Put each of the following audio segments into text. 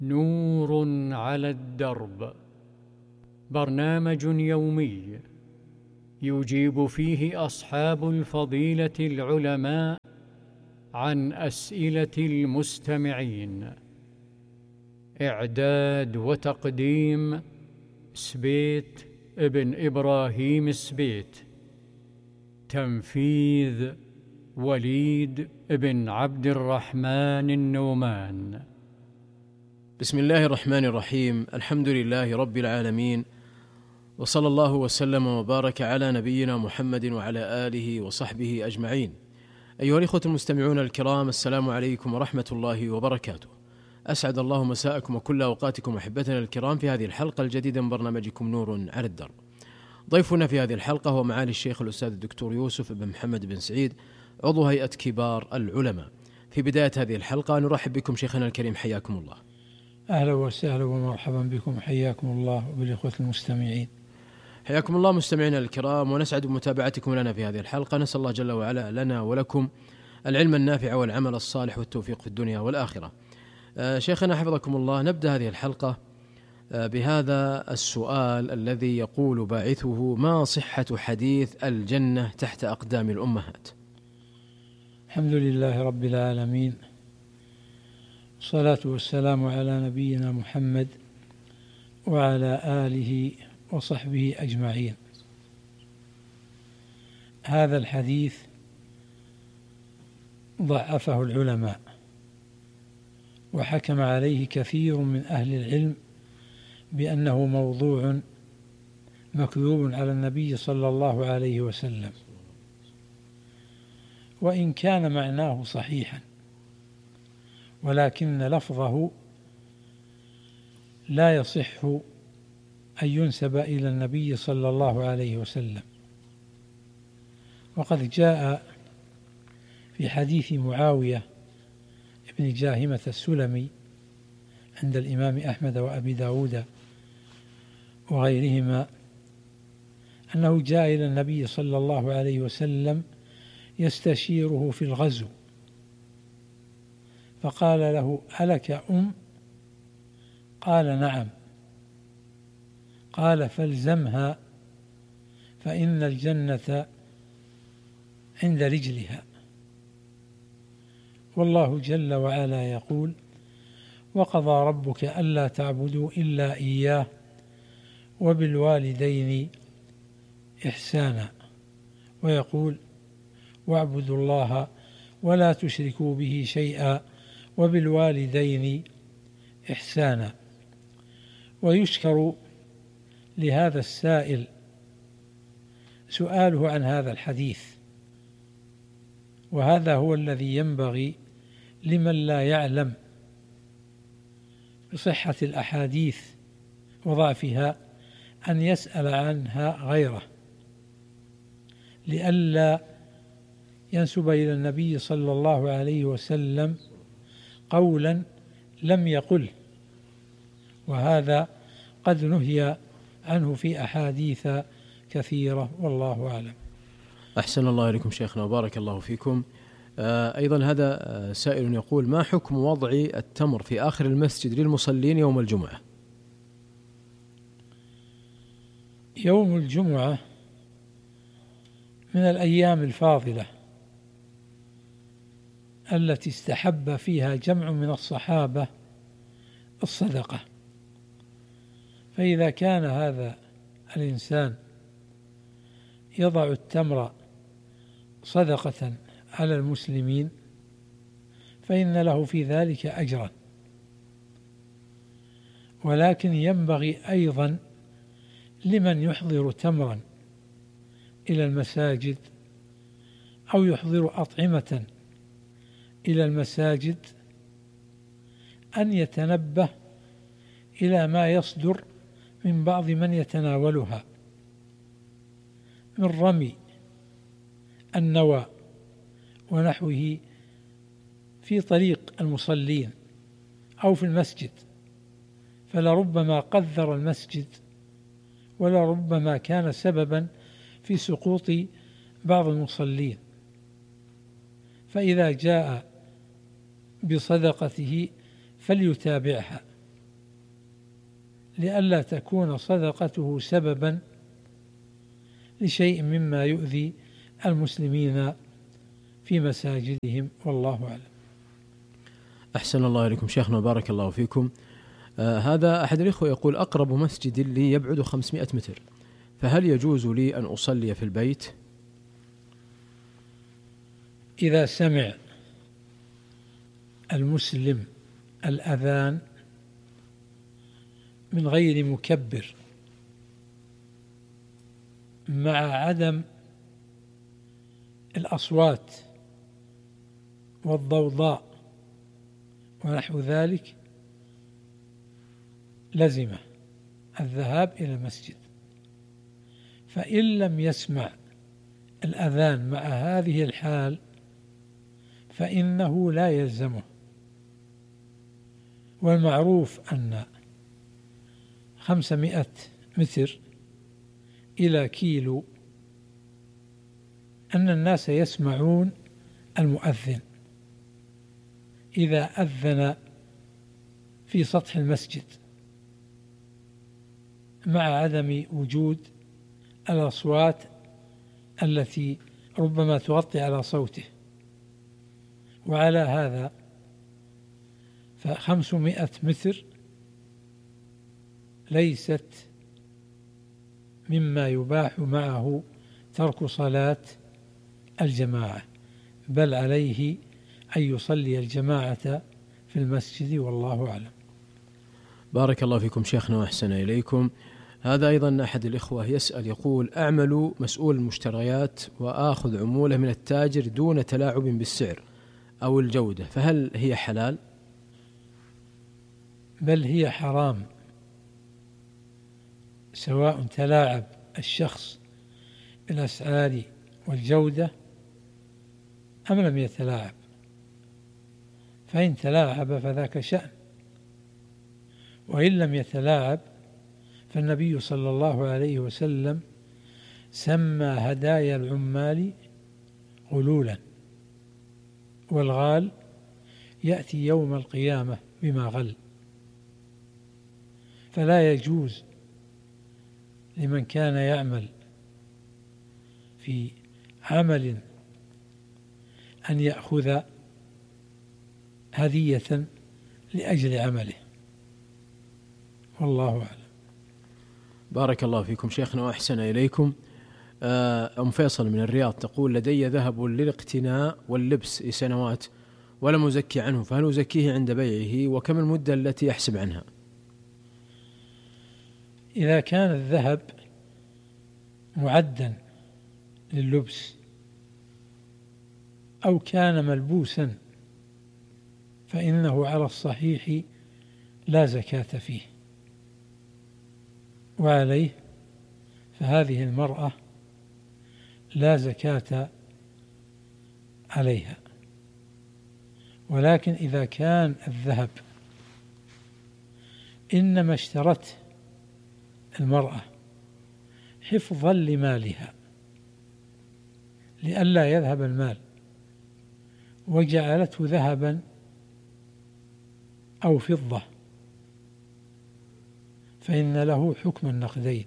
نور على الدرب، برنامج يومي يجيب فيه أصحاب الفضيلة العلماء عن أسئلة المستمعين. إعداد وتقديم سبيت ابن إبراهيم سبيت. تنفيذ وليد بن عبد الرحمن النومان. بسم الله الرحمن الرحيم. الحمد لله رب العالمين، وصلى الله وسلم وبارك على نبينا محمد وعلى آله وصحبه أجمعين. أيها الإخوة المستمعون الكرام، السلام عليكم ورحمة الله وبركاته. أسعد الله مساءكم وكل أوقاتكم أحبتنا الكرام في هذه الحلقة الجديدة من برنامجكم نور على الدرب. ضيفنا في هذه الحلقة هو معالي الشيخ الأستاذ الدكتور يوسف بن محمد بن سعيد، عضو هيئة كبار العلماء. في بداية هذه الحلقة نرحب بكم شيخنا الكريم، حياكم الله. أهلا وسهلا ومرحبا بكم، حياكم الله وبالإخوة المستمعين. حياكم الله مستمعينا الكرام، ونسعد بمتابعتكم لنا في هذه الحلقة. نسأل الله جل وعلا لنا ولكم العلم النافع والعمل الصالح والتوفيق في الدنيا والآخرة. شيخنا حفظكم الله، نبدأ هذه الحلقة بهذا السؤال الذي يقول باعثه: ما صحة حديث الجنة تحت أقدام الأمهات؟ الحمد لله رب العالمين، والصلاة والسلام على نبينا محمد وعلى آله وصحبه أجمعين. هذا الحديث ضعفه العلماء، وحكم عليه كثير من أهل العلم بأنه موضوع مكذوب على النبي صلى الله عليه وسلم، وإن كان معناه صحيحا، ولكن لفظه لا يصح أن ينسب إلى النبي صلى الله عليه وسلم. وقد جاء في حديث معاوية ابن جاهمة السلمي عند الإمام أحمد وأبي داود وغيرهما أنه جاء إلى النبي صلى الله عليه وسلم يستشيره في الغزو، فقال له: ألك أم؟ قال: نعم. قال: فالزمها فإن الجنة عند رجلها. والله جل وعلا يقول: وقضى ربك ألا تعبدوا إلا إياه وبالوالدين إحسانا، ويقول: واعبدوا الله ولا تشركوا به شيئا وبالوالدين إحسانا. ويشكر لهذا السائل سؤاله عن هذا الحديث، وهذا هو الذي ينبغي لمن لا يعلم بصحة الأحاديث وضعفها أن يسأل عنها غيره، لئلا ينسب إلى النبي صلى الله عليه وسلم قولا لم يقل، وهذا قد نهي عنه في أحاديث كثيرة، والله أعلم. أحسن الله إليكم شيخنا وبارك الله فيكم. أيضا هذا سائل يقول: ما حكم وضع التمر في آخر المسجد للمصلين يوم الجمعة؟ يوم الجمعة من الأيام الفاضلة التي استحب فيها جمع من الصحابة الصدقة، فإذا كان هذا الإنسان يضع التمر صدقة على المسلمين فإن له في ذلك أجرا، ولكن ينبغي أيضا لمن يحضر تمرا إلى المساجد أو يحضر أطعمة إلى المساجد أن يتنبه إلى ما يصدر من بعض من يتناولها من رمي النوى ونحوه في طريق المصلين أو في المسجد، فلربما قذر المسجد ولربما كان سببا في سقوط بعض المصلين. فإذا جاء بصدقته فليتابعها، لئلا تكون صدقته سببا لشيء مما يؤذي المسلمين في مساجدهم، والله أعلم. أحسن الله إليكم شيخنا وبارك الله فيكم. هذا أحد الإخوة يقول: أقرب مسجد لي يبعد 500 متر، فهل يجوز لي أن أصلي في البيت؟ إذا سمع المسلم الأذان من غير مكبر مع عدم الأصوات والضوضاء ونحو ذلك، لزمه الذهاب إلى المسجد. فإن لم يسمع الأذان مع هذه الحال فإنه لا يلزمه. والمعروف أن 500 متر إلى كيلو أن الناس يسمعون المؤذن إذا أذن في سطح المسجد، مع عدم وجود الأصوات التي ربما تغطي على صوته. وعلى هذا ف500 متر ليست مما يباح معه ترك صلاة الجماعة، بل عليه أن يصلي الجماعة في المسجد، والله أعلم. بارك الله فيكم شيخنا وأحسن إليكم. هذا أيضا أحد الإخوة يسأل يقول: أعمل مسؤول المشتريات وآخذ عمولة من التاجر دون تلاعب بالسعر أو الجودة، فهل هي حلال؟ بل هي حرام، سواء تلاعب الشخص بالأسعار والجودة أم لم يتلاعب. فإن تلاعب فذاك شأن، وإن لم يتلاعب فالنبي صلى الله عليه وسلم سمى هدايا العمال غلولا، والغال يأتي يوم القيامة بما غل. فلا يجوز لمن كان يعمل في عمل أن يأخذ هدية لأجل عمله، والله أعلم. بارك الله فيكم شيخنا وأحسن إليكم. أم فيصل من الرياض تقول: لدي ذهب للاقتناء واللبس لسنوات ولم أزكي عنه، فهل أزكيه عند بيعه؟ وكم المدة التي أحسب عنها؟ إذا كان الذهب معدا لللبس أو كان ملبوسا فإنه على الصحيح لا زكاة فيه، وعليه فهذه المرأة لا زكاة عليها. ولكن إذا كان الذهب إنما اشترته المرأة حفظا لمالها لئلا يذهب المال وجعلته ذهبا أو فضة، فإن له حكم النقدين.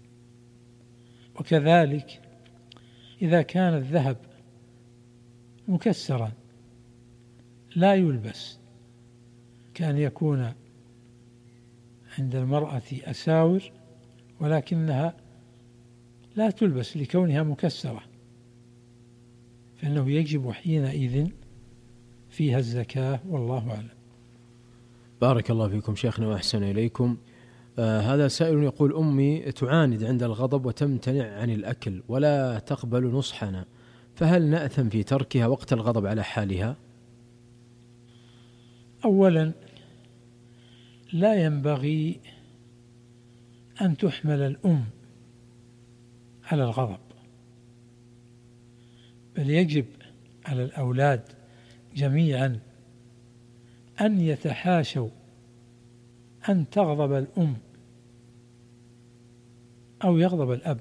وكذلك إذا كان الذهب مكسرا لا يلبس، كان يكون عند المرأة أساور ولكنها لا تلبس لكونها مكسرة، فإنه يجب حينئذ فيها الزكاة، والله أعلم. بارك الله فيكم شيخنا وأحسن إليكم. هذا سائل يقول: أمي تعاند عند الغضب وتمتنع عن الأكل ولا تقبل نصحنا، فهل نأثم في تركها وقت الغضب على حالها؟ أولا لا ينبغي أن تحمل الأم على الغضب، بل يجب على الأولاد جميعا أن يتحاشوا أن تغضب الأم أو يغضب الأب،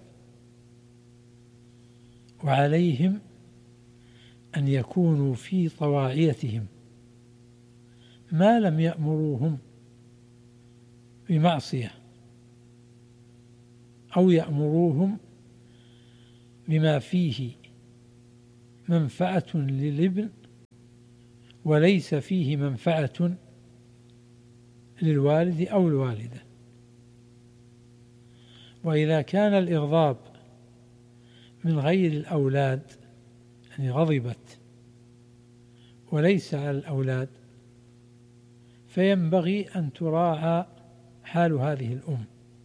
وعليهم أن يكونوا في طواعيتهم ما لم يأمروهم بمعصية أو يأمروهم بما فيه منفعة للابن وليس فيه منفعة للوالد أو الوالدة. وإذا كان الإغضاب من غير الأولاد، يعني غضبت وليس على الأولاد، فينبغي أن تراعى حال هذه الأم،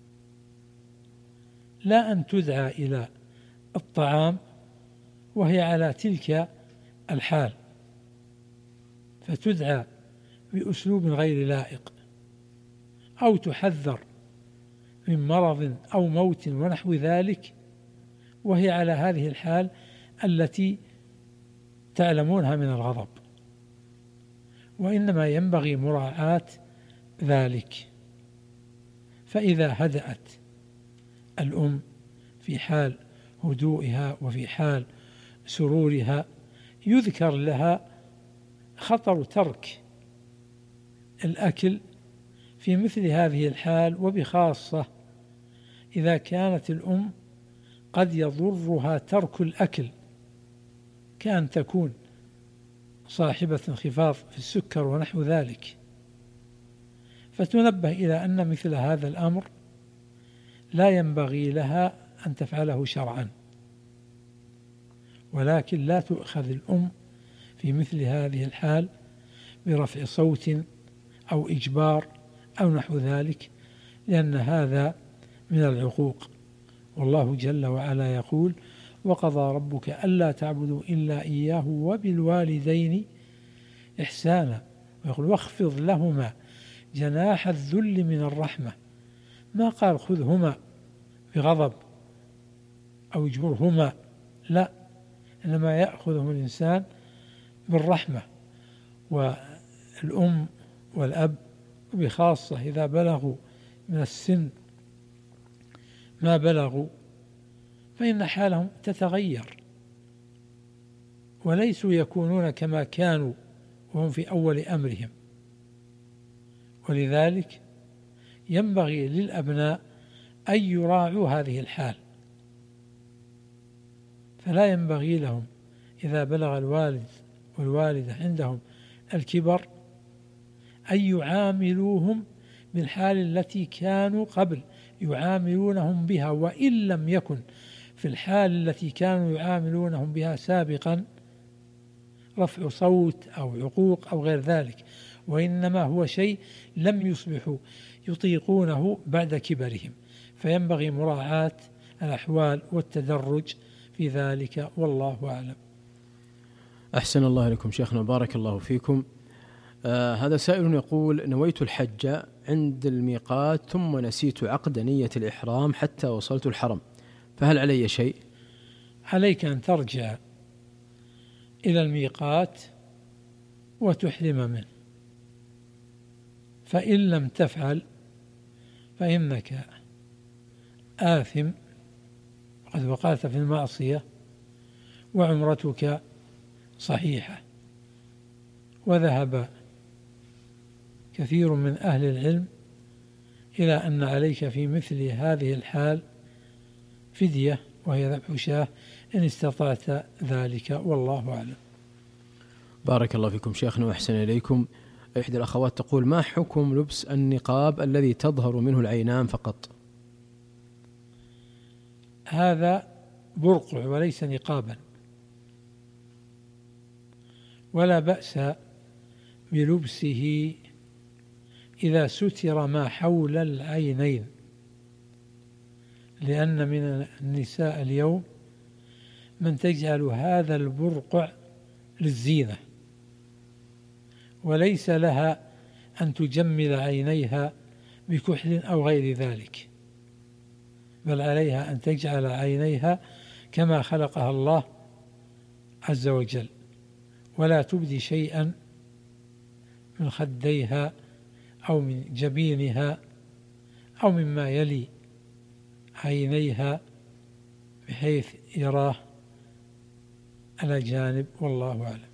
لا أن تدعى إلى الطعام وهي على تلك الحال، فتدعى بأسلوب غير لائق، أو تحذر من مرض أو موت ونحو ذلك وهي على هذه الحال التي تعلمونها من الغضب. وإنما ينبغي مراعاة ذلك. فإذا هدأت الأم في حال هدوئها وفي حال سرورها، يذكر لها خطر ترك الأكل في مثل هذه الحال، وبخاصة إذا كانت الأم قد يضرها ترك الأكل، كأن تكون صاحبة انخفاض في السكر ونحو ذلك، فتنبه إلى أن مثل هذا الأمر لا ينبغي لها أن تفعله شرعا، ولكن لا تؤخذ الأم في مثل هذه الحال برفع صوت أو إجبار أو نحو ذلك، لأن هذا من العقوق. والله جل وعلا يقول: وقضى ربك ألا تعبدوا إلا إياه وبالوالدين إحسانا، ويقول: واخفض لهما جناح الذل من الرحمة. ما قال خذهما بغضب أو اجبرهما، لا، إنما يأخذهم الإنسان بالرحمة. والأم والأب وبخاصة إذا بلغوا من السن ما بلغوا فإن حالهم تتغير، وليسوا يكونون كما كانوا وهم في أول أمرهم. ولذلك ينبغي للأبناء أن يراعوا هذه الحال، فلا ينبغي لهم إذا بلغ الوالد والوالدة عندهم الكبر أن يعاملوهم بالحال التي كانوا قبل يعاملونهم بها، وإن لم يكن في الحال التي كانوا يعاملونهم بها سابقا رفع صوت أو عقوق أو غير ذلك، وإنما هو شيء لم يصبحوا يطيقونه بعد كبرهم، فينبغي مراعاة الأحوال والتدرج في ذلك، والله أعلم. أحسن الله لكم شيخنا، بارك الله فيكم. هذا سائل يقول: نويت الحج عند الميقات ثم نسيت عقد نية الإحرام حتى وصلت الحرم، فهل علي شيء؟ عليك أن ترجع إلى الميقات وتحرم منه، فإن لم تفعل فإنك آثم قد وقعت في المعصية وعمرتك صحيحة. وذهب كثير من أهل العلم إلى أن عليك في مثل هذه الحال فدية، وهي ذبح شاة إن استطعت ذلك، والله أعلم. بارك الله فيكم شيخنا وأحسن إليكم. إحدى الأخوات تقول: ما حكم لبس النقاب الذي تظهر منه العينان فقط؟ هذا برقع وليس نقابا، ولا بأس بلبسه إذا ستر ما حول العينين، لأن من النساء اليوم من تجعل هذا البرقع للزينة، وليس لها أن تجمل عينيها بكحل أو غير ذلك، بل عليها أن تجعل عينيها كما خلقها الله عز وجل، ولا تبدي شيئا من خديها أو من جبينها أو مما يلي عينيها بحيث يراه الأجانب، والله أعلم.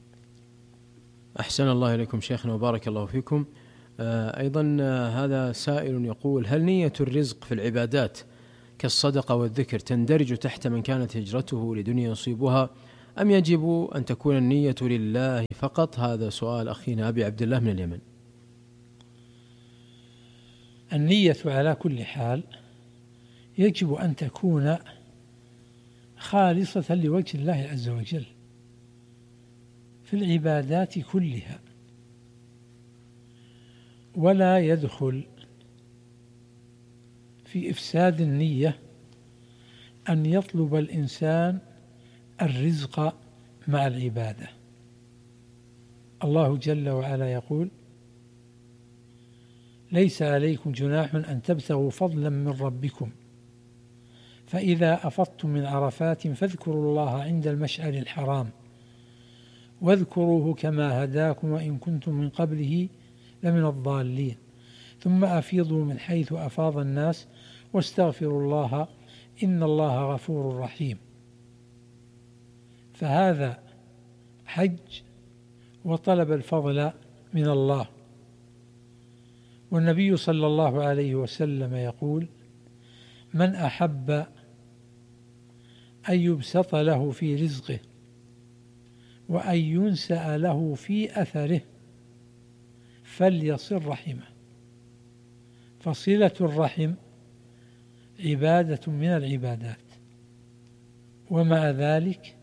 أحسن الله إليكم شيخنا وبارك الله فيكم. أيضا هذا سائل يقول: هل نية الرزق في العبادات كالصدقة والذكر تندرج تحت من كانت هجرته لدنيا يصيبها، أم يجب أن تكون النية لله فقط؟ هذا سؤال أخينا أبي عبد الله من اليمن. النية على كل حال يجب أن تكون خالصة لوجه الله عز وجل في العبادات كلها، ولا يدخل في إفساد النية أن يطلب الإنسان الرزق مع العبادة. الله جل وعلا يقول: ليس عليكم جناح أن تبتغوا فضلا من ربكم فإذا أفضتم من عرفات فاذكروا الله عند المشعر الحرام واذكروه كما هداكم وإن كنتم من قبله لمن الضالين ثم أفيضوا من حيث أفاض الناس واستغفروا الله إن الله غفور رحيم. فهذا حج وطلب الفضل من الله. والنبي صلى الله عليه وسلم يقول: من أحب أن يبسط له في رزقه وأن ينسأ له في أثره فليصل رحمه. فصلة الرحم عبادة من العبادات، ومع ذلك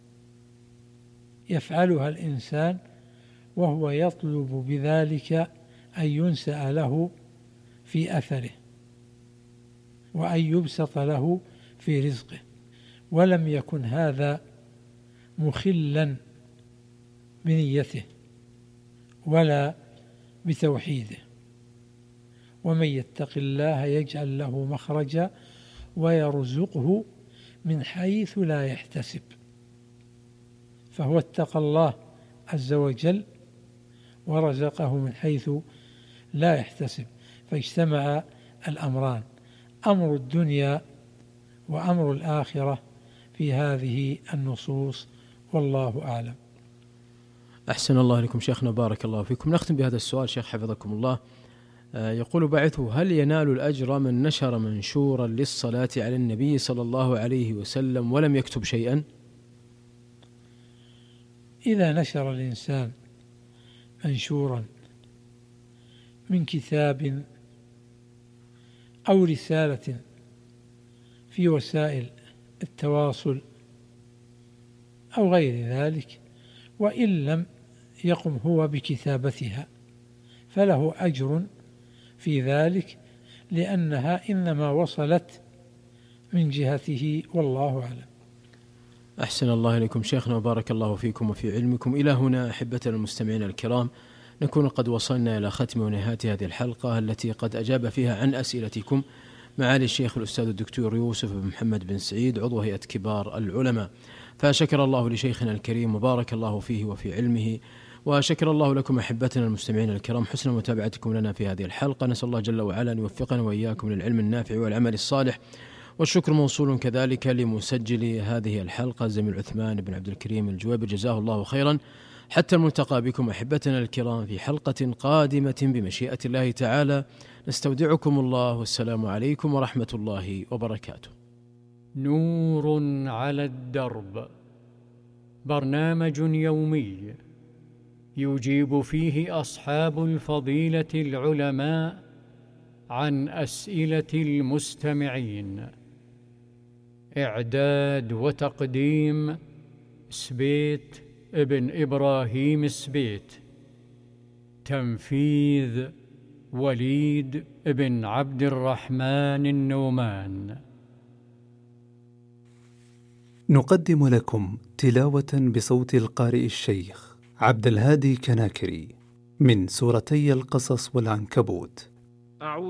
يفعلها الإنسان وهو يطلب بذلك أن ينسأ له في أثره وأن يبسط له في رزقه، ولم يكن هذا مخلا بنيته ولا بتوحيده. ومن يتق الله يجعل له مخرجا ويرزقه من حيث لا يحتسب. فهو اتقى الله عز وجل ورزقه من حيث لا يحتسب، فاجتمع الأمران، أمر الدنيا وأمر الآخرة في هذه النصوص، والله أعلم. أحسن الله لكم شيخنا، بارك الله فيكم. نختم بهذا السؤال شيخ حفظكم الله. يقول باعثه: هل ينال الأجر من نشر منشورا للصلاة على النبي صلى الله عليه وسلم ولم يكتب شيئا؟ إذا نشر الإنسان منشورا من كتاب أو رسالة في وسائل التواصل أو غير ذلك، وإن لم يقم هو بكتابتها فله أجر في ذلك، لأنها إنما وصلت من جهته، والله أعلم. أحسن الله إليكم شيخنا وبارك الله فيكم وفي علمكم. إلى هنا أحبتنا المستمعين الكرام نكون قد وصلنا إلى ختم ونهاية هذه الحلقة التي قد أجاب فيها عن أسئلتكم معالي الشيخ الأستاذ الدكتور يوسف بن محمد بن سعيد عضو هيئة كبار العلماء. فشكر الله لشيخنا الكريم وبارك الله فيه وفي علمه، وشكر الله لكم أحبتنا المستمعين الكرام حسن متابعتكم لنا في هذه الحلقة. نسأل الله جل وعلا أن يوفقنا وإياكم للعلم النافع والعمل الصالح، والشكر موصول كذلك لمسجل هذه الحلقة زميل عثمان بن عبد الكريم الجويبر، جزاه الله خيرا. حتى الملتقى بكم أحبتنا الكرام في حلقة قادمة بمشيئة الله تعالى، نستودعكم الله، والسلام عليكم ورحمة الله وبركاته. نور على الدرب، برنامج يومي يجيب فيه أصحاب الفضيلة العلماء عن أسئلة المستمعين. إعداد وتقديم سبيت ابن إبراهيم سبيت. تنفيذ وليد ابن عبد الرحمن النومان. نقدم لكم تلاوة بصوت القارئ الشيخ عبد الهادي كناكري من سورتي القصص والعنكبوت.